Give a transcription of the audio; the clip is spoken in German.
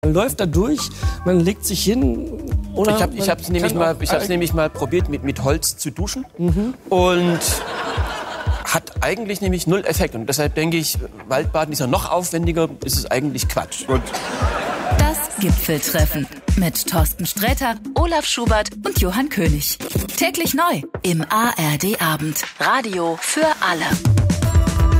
Man läuft da durch, man legt sich hin. Oder ich habe es nämlich mal probiert, mit Holz zu duschen. Und hat eigentlich nämlich null Effekt. Und deshalb denke ich, Waldbaden ist ja noch aufwendiger, ist es eigentlich Quatsch. Gut. Das Gipfeltreffen mit Thorsten Sträter, Olaf Schubert und Johann König. Täglich neu im ARD Abend. Radio für alle.